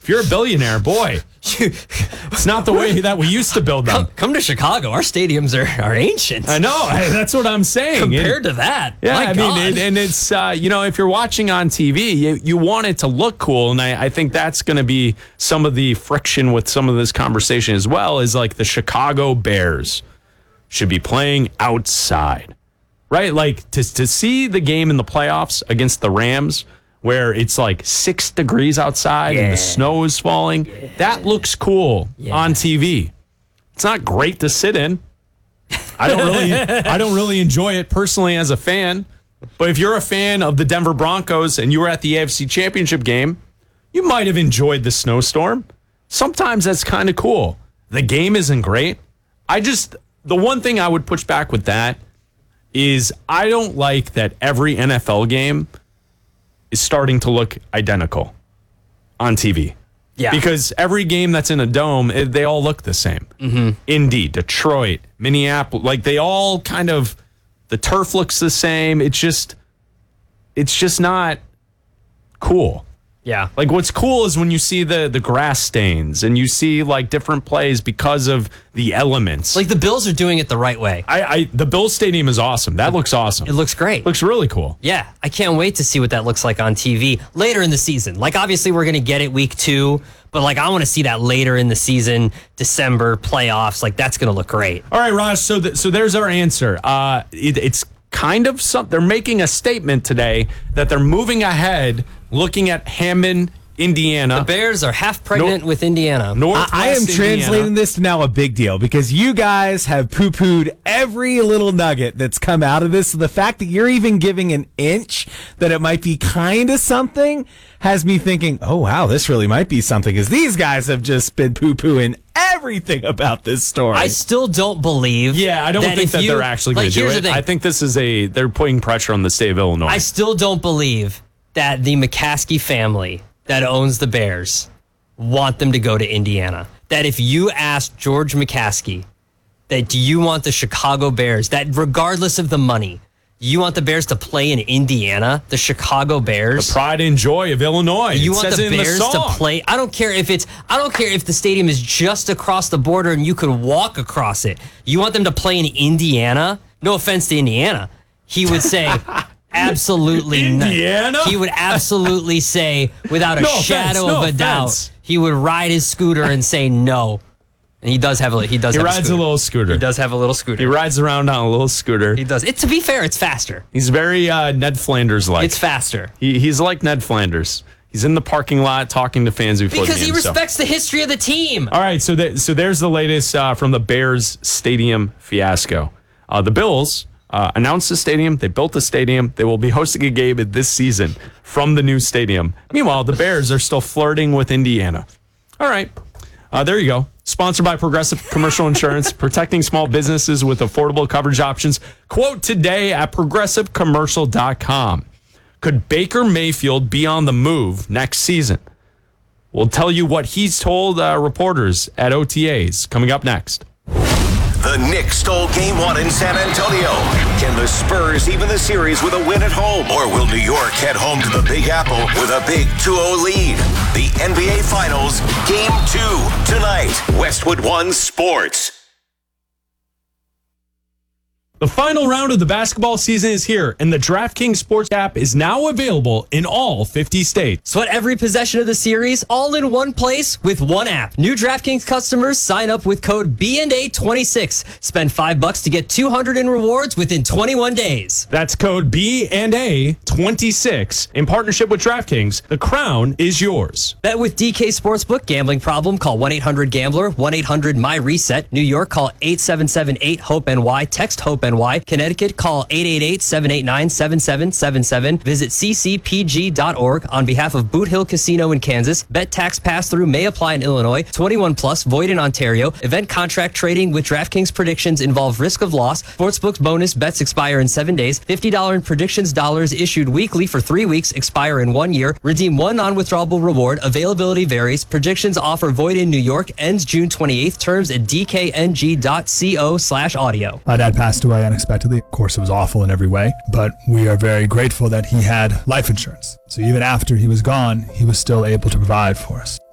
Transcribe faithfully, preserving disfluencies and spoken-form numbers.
If you're a billionaire, boy, it's not the way that we used to build them. Come, come to Chicago. Our stadiums are, are ancient. I know. I, that's what I'm saying. Compared it, to that. Yeah, My I God. mean, it, and it's, uh, you know, if you're watching on T V, you, you want it to look cool. And I, I think that's going to be some of the friction with some of this conversation as well, is like the Chicago Bears should be playing outside, right? Like to, to see the game in the playoffs against the Rams, where it's like six degrees outside yeah. and the snow is falling. Yeah. That looks cool yeah. on T V. It's not great to sit in. I don't really I don't really enjoy it personally as a fan. But if you're a fan of the Denver Broncos and you were at the A F C Championship game, you might have enjoyed the snowstorm. Sometimes that's kind of cool. The game isn't great. I just, the one thing I would push back with that is I don't like that every N F L game is starting to look identical on T V. Yeah. Because every game that's in a dome, it, they all look the same. Mm-hmm. Indy, Detroit, Minneapolis, like they all kind of, the turf looks the same. It's just, it's just not cool. Yeah. Like what's cool is when you see the the grass stains and you see like different plays because of the elements. Like the Bills are doing it the right way. I, I the Bills Stadium is awesome. That looks awesome. It looks great. Looks really cool. Yeah. I can't wait to see what that looks like on T V later in the season. Like obviously we're going to get it week two, but like I want to see that later in the season, December playoffs. Like that's going to look great. All right, Raj. So th- so there's our answer. Uh, it, it's kind of some. They're making a statement today that they're moving ahead, looking at Hammond, Indiana. The Bears are half pregnant Nor- with Indiana. Northwest I, I am Indiana. translating this to now a big deal because you guys have poo-pooed every little nugget that's come out of this. So the fact that you're even giving an inch that it might be kind of something has me thinking, oh, wow, this really might be something, because these guys have just been poo-pooing everything about this story. I still don't believe. Yeah, I don't that think if that you, they're actually going like, to do here's it. the thing. I think this is a, they're putting pressure on the state of Illinois. I still don't believe that the McCaskey family that owns the Bears want them to go to Indiana. That if you asked George McCaskey that do you want the Chicago Bears, that regardless of the money, you want the Bears to play in Indiana, the Chicago Bears. The pride and joy of Illinois. You It want says the it in Bears the to song. play. I don't care if it's I don't care if the stadium is just across the border and you could walk across it. You want them to play in Indiana? No offense to Indiana. He would say absolutely not. Indiana? He would absolutely say without a No offense, shadow no of a offense. doubt. He would ride his scooter and say no. And he does have a he does He have rides a, a scooter. little scooter. He does have a little scooter. He rides around on a little scooter. He does. It, to be fair, it's faster. He's very uh, Ned Flanders-like. It's faster. He, he's like Ned Flanders. He's in the parking lot talking to fans before Because the he game. so. respects the history of the team. All right, so that, so there's the latest uh, from the Bears stadium fiasco. Uh, the Bills uh, announced the stadium. They built the stadium. They will be hosting a game this season from the new stadium. Meanwhile, the Bears are still flirting with Indiana. All right, uh, there you go. Sponsored by Progressive Commercial Insurance, protecting small businesses with affordable coverage options. Quote today at progressive commercial dot com. Could Baker Mayfield be on the move next season? We'll tell you what he's told uh, reporters at O T As coming up next. The Knicks stole game one in San Antonio. Can the Spurs even the series with a win at home? Or will New York head home to the Big Apple with a big two oh lead? The N B A Finals, Game two, tonight. Westwood One Sports. The final round of the basketball season is here, and the DraftKings Sports app is now available in all fifty states. Sweat every possession of the series all in one place with one app. New DraftKings customers sign up with code B N A twenty-six. Spend five bucks to get two hundred in rewards within twenty-one days. That's code B and A twenty-six. In partnership with DraftKings, the crown is yours. Bet with D K Sportsbook. Gambling problem? Call one eight hundred gambler, one eight hundred my reset. New York, call eight seven seven eight hope N Y. Text HOPE-N Y. Connecticut, call eight eight eight, seven eight nine, seven seven seven seven. Visit c c p g dot org on behalf of Boot Hill Casino in Kansas. Bet tax pass-through may apply in Illinois. twenty-one plus, void in Ontario. Event contract trading with DraftKings predictions involve risk of loss. Sportsbook's bonus bets expire in seven days. fifty dollars in predictions dollars issued weekly for three weeks, expire in one year. Redeem one non-withdrawable reward. Availability varies. Predictions offer void in New York. Ends June twenty-eighth. Terms at d k n g dot co slash audio. My dad passed away unexpectedly. Of course, it was awful in every way, but we are very grateful that he had life insurance. So even after he was gone, he was still able to provide for us.